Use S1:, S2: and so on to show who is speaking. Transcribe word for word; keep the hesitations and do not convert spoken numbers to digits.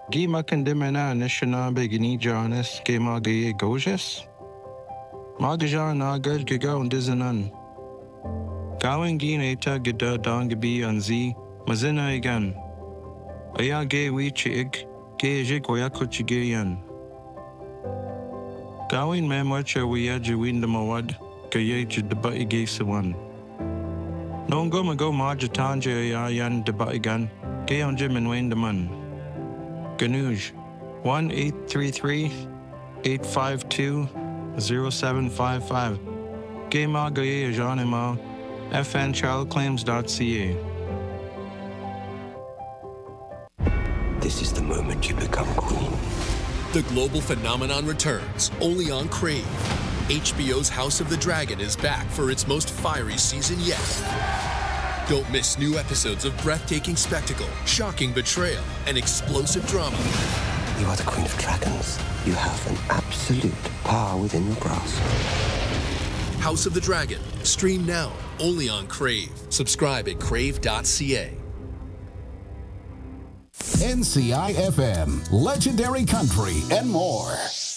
S1: Gima Kandimena Nishana Begini Janis Gema Gaye Gojas? Magajan Nagar Giga und Dizanan. Gawin Gin Eta Gida Dangabi Anzi, Mazina again. Aya Gay Wichig, Gay Jig Wayakuchigayan. Gawin Mamwacha Wiyajawin the Mawad, Gayaj the Bati Gaysawan. Non go go Majatanja Yayan the Batigan, Gay on Jim and Wayne the Man. Ganuj, one eight three three, eight five two, zero seven five five. Gayma Gaye Janima, f n child claims dot c a.
S2: This is the moment you become queen.
S3: The global phenomenon returns, only on Crave. H B O's House of the Dragon is back for its most fiery season yet. Don't miss new episodes of breathtaking spectacle, shocking betrayal, and explosive drama.
S2: You are the Queen of Dragons. You have an absolute power within your grasp.
S3: House of the Dragon. Stream now, only on Crave. Subscribe at crave dot c a.
S4: N C I F M, Legendary Country, and more.